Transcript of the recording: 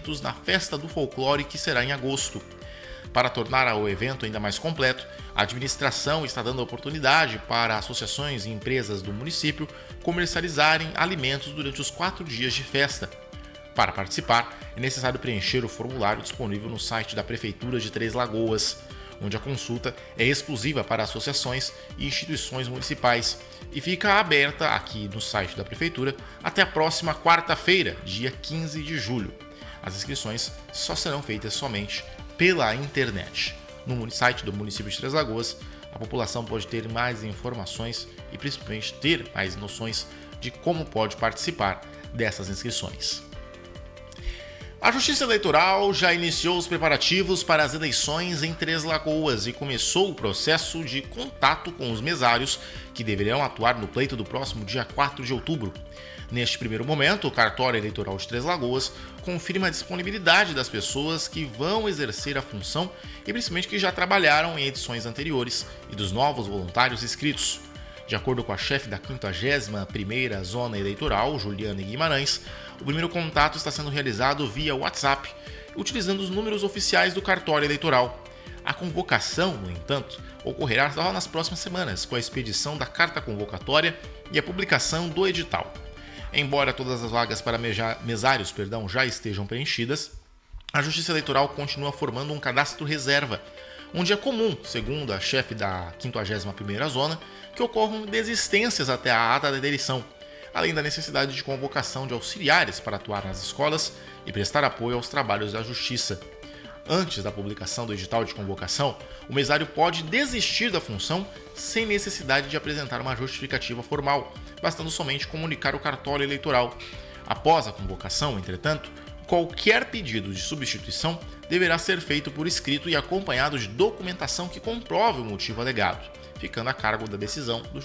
eventos na Festa do Folclore, que será em agosto. Para tornar o evento ainda mais completo, a administração está dando oportunidade para associações e empresas do município comercializarem alimentos durante os 4 dias de festa. Para participar, é necessário preencher o formulário disponível no site da Prefeitura de Três Lagoas, onde a consulta é exclusiva para associações e instituições municipais e fica aberta aqui no site da Prefeitura até a próxima quarta-feira, dia 15 de julho. As inscrições só serão feitas somente pela internet. No site do município de Três Lagoas, a população pode ter mais informações e principalmente ter mais noções de como pode participar dessas inscrições. A Justiça Eleitoral já iniciou os preparativos para as eleições em Três Lagoas e começou o processo de contato com os mesários que deverão atuar no pleito do próximo dia 4 de outubro. Neste primeiro momento, o Cartório Eleitoral de Três Lagoas confirma a disponibilidade das pessoas que vão exercer a função e principalmente que já trabalharam em edições anteriores e dos novos voluntários inscritos. De acordo com a chefe da 51ª Zona Eleitoral, Juliane Guimarães, o primeiro contato está sendo realizado via WhatsApp, utilizando os números oficiais do cartório eleitoral. A convocação, no entanto, ocorrerá só nas próximas semanas, com a expedição da carta convocatória e a publicação do edital. Embora todas as vagas para mesários já estejam preenchidas, a Justiça Eleitoral continua formando um cadastro reserva, onde é comum, segundo a chefe da 51ª Zona, que ocorram desistências até a ata da eleição, além da necessidade de convocação de auxiliares para atuar nas escolas e prestar apoio aos trabalhos da Justiça. Antes da publicação do edital de convocação, o mesário pode desistir da função sem necessidade de apresentar uma justificativa formal, bastando somente comunicar o cartório eleitoral. Após a convocação, entretanto, qualquer pedido de substituição deverá ser feito por escrito e acompanhado de documentação que comprove o motivo alegado, ficando a cargo da decisão do